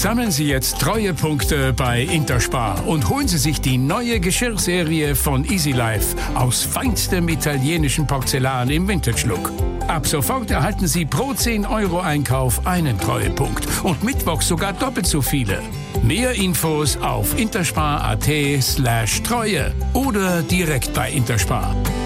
Sammeln Sie jetzt Treuepunkte bei Interspar und holen Sie sich die neue Geschirrserie von Easy Life aus feinstem italienischen Porzellan im Vintage-Look. Ab sofort erhalten Sie pro 10 Euro Einkauf einen Treuepunkt und mittwochs sogar doppelt so viele. Mehr Infos auf interspar.at/Treue oder direkt bei Interspar.